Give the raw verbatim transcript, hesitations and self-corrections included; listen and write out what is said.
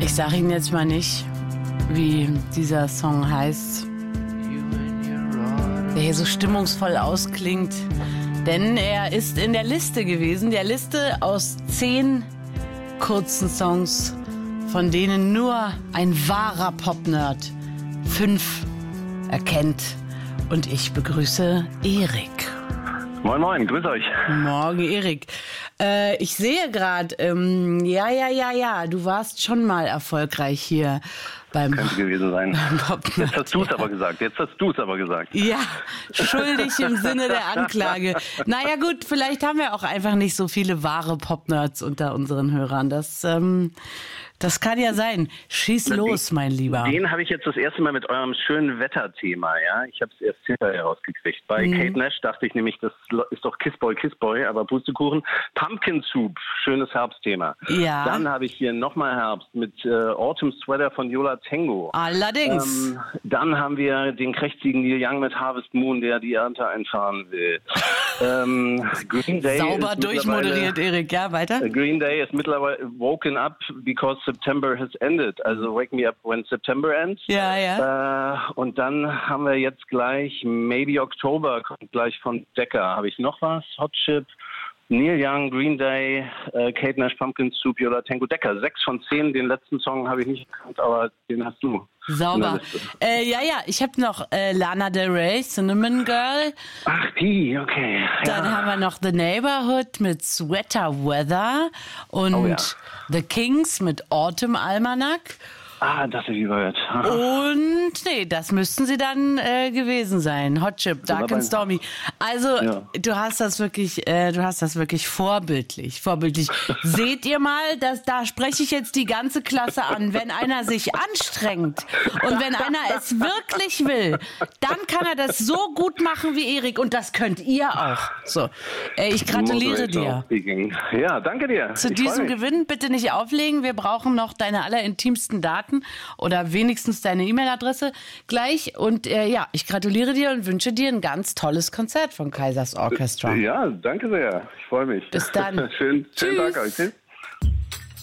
Ich sage Ihnen jetzt mal nicht, wie dieser Song heißt, der hier so stimmungsvoll ausklingt. Denn er ist in der Liste gewesen, der Liste aus zehn kurzen Songs, von denen nur ein wahrer Pop-Nerd fünf erkennt. Und ich begrüße Erik. Moin Moin, grüß euch. Morgen, Erik. Äh, ich sehe gerade, ähm, ja, ja, ja, ja, du warst schon mal erfolgreich hier beim Könnte gewesen sein. Pop-Nerd. Jetzt hast du es aber gesagt, jetzt hast du es aber gesagt. Ja, schuldig im Sinne der Anklage. Naja gut, vielleicht haben wir auch einfach nicht so viele wahre Pop-Nerds unter unseren Hörern. Das, ähm, das kann ja sein. Schieß los, mein Lieber. Den habe ich jetzt das erste Mal mit eurem schönen Wetterthema, ja. Ich habe es erst hinterher herausgekriegt. Bei mhm. Kate Nash dachte ich nämlich, das ist doch Kissboy, Kissboy, aber Pustekuchen. Pumpkin Soup, schönes Herbstthema. Ja. Dann habe ich hier nochmal Herbst mit äh, Autumn Sweater von Yola Tango. Allerdings. Ähm, dann haben wir den krächzigen Neil Young mit Harvest Moon, der die Ernte einfahren will. ähm, Green Day Sauber durchmoderiert, Erik. Ja, weiter. Green Day ist mittlerweile woken up because September has ended. Also Wake Me Up When September Ends. Ja, ja. Äh, und dann haben wir jetzt gleich Maybe October, kommt gleich von Decca. Habe ich noch was? Hot Chip, Neil Young, Green Day, äh, Kate Nash, Pumpkin Soup, Yola Tango, Decca. Sechs von zehn. Den letzten Song habe ich nicht gekannt, aber den hast du. Sauber. Äh, ja, ja, ich habe noch äh, Lana Del Rey, Cinnamon Girl. Ach, die, okay. Ja. Dann haben wir noch The Neighborhood mit Sweater Weather und oh, ja. The Kings mit Autumn Almanac. Ah, das habe ich überhört. Und nee, das müssten sie dann äh, gewesen sein. Hot Chip, Dark and Stormy. Also ja. du hast das wirklich, äh, du hast das wirklich vorbildlich, vorbildlich. Seht ihr mal, dass da spreche ich jetzt die ganze Klasse an. Wenn einer sich anstrengt und wenn einer es wirklich will, dann kann er das so gut machen wie Erik und das könnt ihr auch. So, äh, ich gratuliere dir. Ja, danke dir. Zu ich diesem Gewinn bitte nicht auflegen. Wir brauchen noch deine allerintimsten Daten. Oder wenigstens deine E-Mail-Adresse gleich. Und äh, ja, ich gratuliere dir und wünsche dir ein ganz tolles Konzert von Kaisers Orchestra. Ja, danke sehr. Ich freue mich. Bis dann. Schön, schönen Tag euch.